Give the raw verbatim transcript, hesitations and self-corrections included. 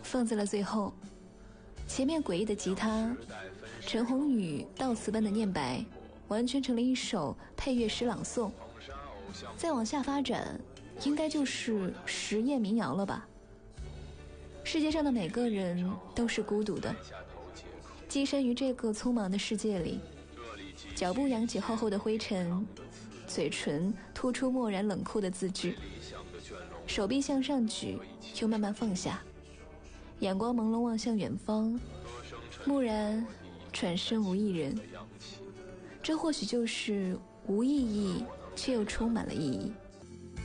放在了最后。前面诡异的吉他，陈鸿宇悼词般的念白，完全成了一首配乐诗朗诵。再往下发展，应该就是实验民谣了吧。世界上的每个人都是孤独的，寄身于这个匆忙的世界里，脚步扬起厚厚的灰尘，嘴唇突出漠然冷酷的字句，手臂向上举，又慢慢放下，眼光朦胧望向远方，蓦然转身无一人。这或许就是无意义却又充满了意义。